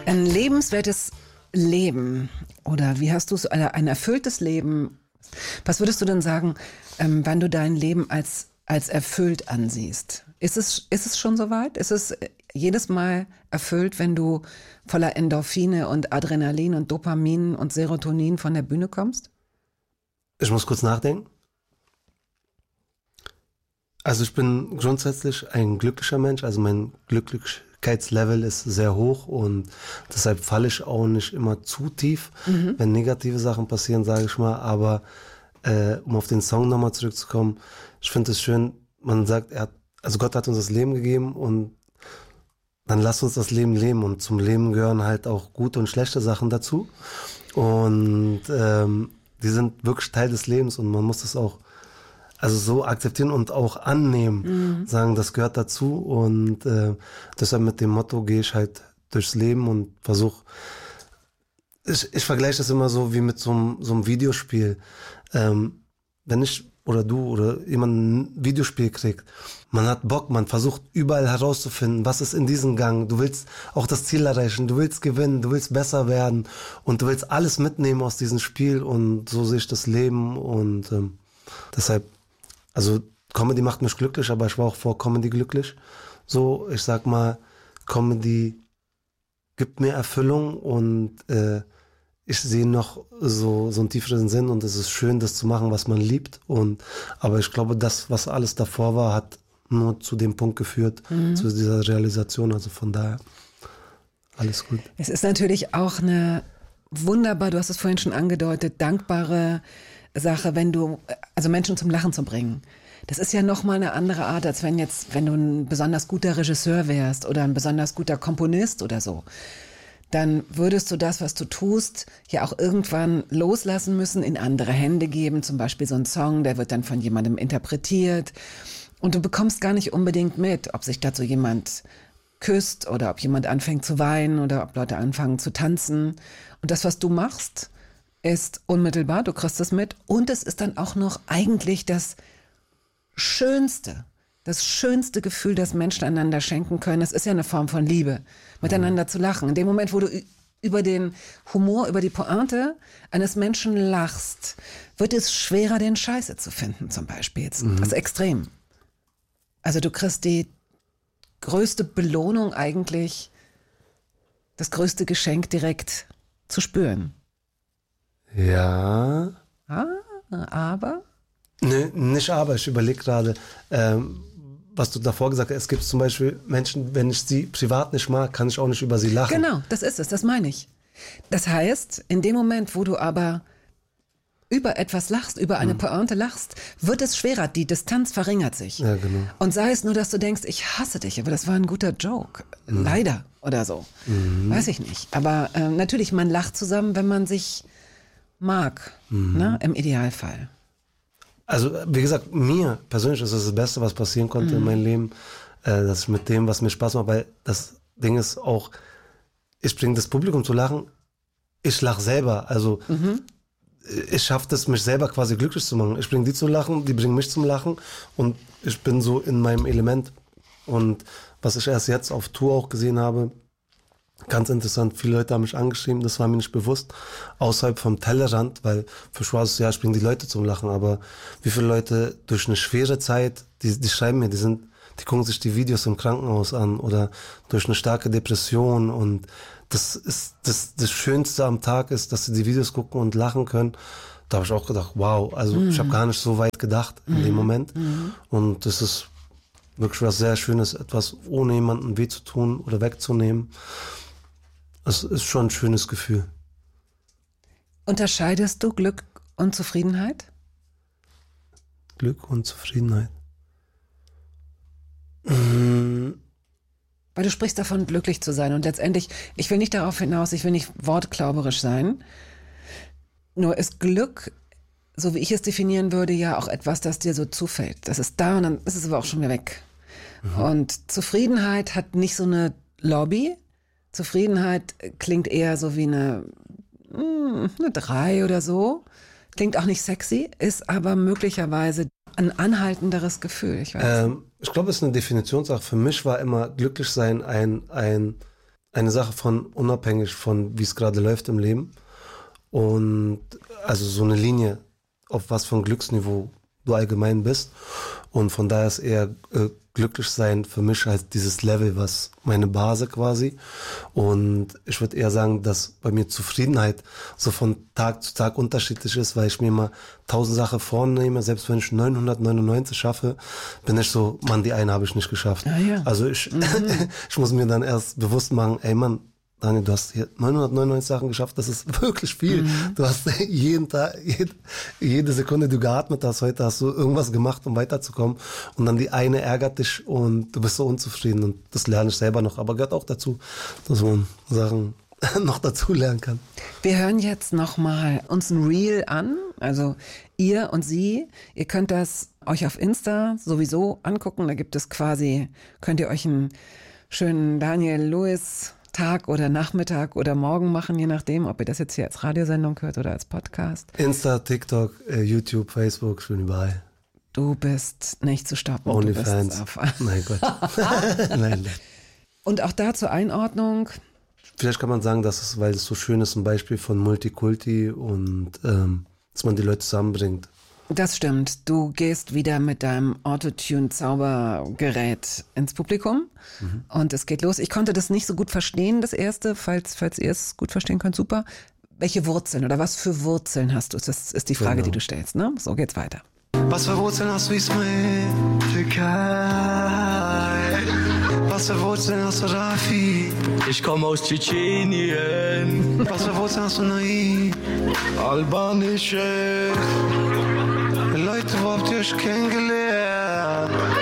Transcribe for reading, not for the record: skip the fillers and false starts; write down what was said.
Ein lebenswertes Leben oder wie hast du es, ein erfülltes Leben, was würdest du denn sagen, wann du dein Leben als erfüllt ansiehst? Ist es schon soweit? Ist es jedes Mal erfüllt, wenn du voller Endorphine und Adrenalin und Dopamin und Serotonin von der Bühne kommst? Ich muss kurz nachdenken. Also ich bin grundsätzlich ein glücklicher Mensch, also mein Glücklichkeitslevel ist sehr hoch und deshalb falle ich auch nicht immer zu tief, wenn negative Sachen passieren, sage ich mal, aber um auf den Song nochmal zurückzukommen, ich finde es schön, man sagt, Gott hat uns das Leben gegeben und dann lass uns das Leben leben und zum Leben gehören halt auch gute und schlechte Sachen dazu und die sind wirklich Teil des Lebens und man muss das auch so akzeptieren und auch annehmen, sagen, das gehört dazu und deshalb mit dem Motto gehe ich halt durchs Leben und versuche, ich vergleiche das immer so wie mit so einem Videospiel. Wenn ich oder du oder jemand ein Videospiel kriegt, man hat Bock, man versucht überall herauszufinden, was ist in diesem Gang, du willst auch das Ziel erreichen, du willst gewinnen, du willst besser werden und du willst alles mitnehmen aus diesem Spiel und so sehe ich das Leben und deshalb, also Comedy macht mich glücklich, aber ich war auch vor Comedy glücklich. So, ich sag mal, Comedy gibt mir Erfüllung und ich sehe noch so einen tieferen Sinn und es ist schön, das zu machen, was man liebt. Aber ich glaube, das, was alles davor war, hat nur zu dem Punkt geführt, zu dieser Realisation. Also von daher, alles gut. Es ist natürlich auch eine wunderbar, du hast es vorhin schon angedeutet, dankbare Sache, also Menschen zum Lachen zu bringen. Das ist ja nochmal eine andere Art, als wenn du ein besonders guter Regisseur wärst oder ein besonders guter Komponist oder so. Dann würdest du das, was du tust, ja auch irgendwann loslassen müssen, in andere Hände geben. Zum Beispiel so ein Song, der wird dann von jemandem interpretiert. Und du bekommst gar nicht unbedingt mit, ob sich dazu jemand küsst oder ob jemand anfängt zu weinen oder ob Leute anfangen zu tanzen. Und das, was du machst, ist unmittelbar, du kriegst es mit. Und es ist dann auch noch eigentlich das schönste Gefühl, das Menschen einander schenken können. Es ist ja eine Form von Liebe, miteinander zu lachen. In dem Moment, wo du über den Humor, über die Pointe eines Menschen lachst, wird es schwerer, den Scheiße zu finden, zum Beispiel. Das ist extrem. Also du kriegst die größte Belohnung eigentlich, das größte Geschenk direkt zu spüren. Ja. Aber? Nee, nicht aber. Ich überlege gerade, was du davor gesagt hast. Es gibt zum Beispiel Menschen, wenn ich sie privat nicht mag, kann ich auch nicht über sie lachen. Genau, das ist es, das meine ich. Das heißt, in dem Moment, wo du aber über etwas lachst, über eine Pointe lachst, wird es schwerer, die Distanz verringert sich. Ja, genau. Und sei es nur, dass du denkst, ich hasse dich, aber das war ein guter Joke. Leider oder so. Weiß ich nicht. Aber natürlich, man lacht zusammen, wenn man sich mag, ne? Im Idealfall. Also, wie gesagt, mir persönlich ist das Beste, was passieren konnte in meinem Leben, dass ich mit dem, was mir Spaß macht, weil das Ding ist auch, ich bringe das Publikum zu lachen, ich lache selber, also ich schaffe es, mich selber quasi glücklich zu machen. Ich bringe die zum Lachen, die bringen mich zum Lachen und ich bin so in meinem Element. Und was ich erst jetzt auf Tour auch gesehen habe, ganz interessant, viele Leute haben mich angeschrieben, das war mir nicht bewusst, außerhalb vom Tellerrand, weil für Schwarz, ja, ich bringe die Leute zum Lachen, aber wie viele Leute durch eine schwere Zeit, die schreiben mir, die gucken sich die Videos im Krankenhaus an oder durch eine starke Depression und das ist das Schönste am Tag ist, dass sie die Videos gucken und lachen können. Da habe ich auch gedacht, wow, also ich habe gar nicht so weit gedacht in dem Moment und das ist wirklich was sehr Schönes, etwas ohne jemanden weh zu tun oder wegzunehmen. Es ist schon ein schönes Gefühl. Unterscheidest du Glück und Zufriedenheit? Glück und Zufriedenheit. Weil du sprichst davon, glücklich zu sein. Und letztendlich, ich will nicht darauf hinaus, ich will nicht wortklauberisch sein. Nur ist Glück, so wie ich es definieren würde, ja auch etwas, das dir so zufällt. Das ist da und dann ist es aber auch schon wieder weg. Und Zufriedenheit hat nicht so eine Lobby. Zufriedenheit klingt eher so wie eine 3 oder so. Klingt auch nicht sexy, ist aber möglicherweise ein anhaltenderes Gefühl. Ich weiß. Ich glaube, es ist eine Definitionssache. Für mich war immer glücklich sein ein eine Sache von unabhängig von, wie es gerade läuft im Leben. Und also so eine Linie, auf was für ein Glücksniveau du allgemein bist. Und von daher ist eher glücklich sein für mich halt dieses Level, was meine Basis quasi. Und ich würde eher sagen, dass bei mir Zufriedenheit so von Tag zu Tag unterschiedlich ist, weil ich mir immer 1000 Sachen vornehme. Selbst wenn ich 999 schaffe, bin ich so, Mann, die eine habe ich nicht geschafft. Ah, ja. Also ich muss mir dann erst bewusst machen, ey Mann, Daniel, du hast hier 999 Sachen geschafft, das ist wirklich viel. Du hast jeden Tag, jede Sekunde, die du geatmet hast, heute hast du irgendwas gemacht, um weiterzukommen. Und dann die eine ärgert dich und du bist so unzufrieden. Und das lerne ich selber noch, aber gehört auch dazu, dass man Sachen noch dazu lernen kann. Wir hören jetzt nochmal uns ein Reel an, also ihr und sie. Ihr könnt das euch auf Insta sowieso angucken, da gibt es quasi, könnt ihr euch einen schönen Daniel Lewis Tag oder Nachmittag oder Morgen machen, je nachdem, ob ihr das jetzt hier als Radiosendung hört oder als Podcast. Insta, TikTok, YouTube, Facebook, schon überall. Du bist nicht zu stoppen. OnlyFans. Nein, Gott. Nein. Und auch da zur Einordnung. Vielleicht kann man sagen, dass es, weil es so schön ist, ein Beispiel von Multikulti und dass man die Leute zusammenbringt. Das stimmt. Du gehst wieder mit deinem Autotune-Zaubergerät ins Publikum und es geht los. Ich konnte das nicht so gut verstehen, das erste. Falls ihr es gut verstehen könnt, super. Welche Wurzeln oder was für Wurzeln hast du? Das ist die Frage, die du stellst, ne? So geht's weiter. Was für Wurzeln hast du, Ismail? Türkei. Was für Wurzeln hast du, Rafi? Ich komme aus Tschetschenien. Was für Wurzeln hast du, Naim? Albanische. Leute, wo habt ihr euch kennengelernt?